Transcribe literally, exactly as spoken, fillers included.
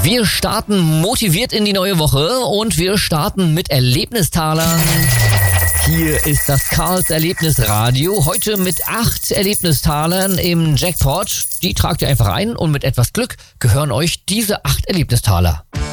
Wir starten motiviert in die neue Woche und wir starten mit Erlebnistalern. Hier ist das Karls Erlebnisradio, heute mit acht Erlebnistalern im Jackpot. Die tragt ihr einfach ein und mit etwas Glück gehören euch diese acht Erlebnistaler.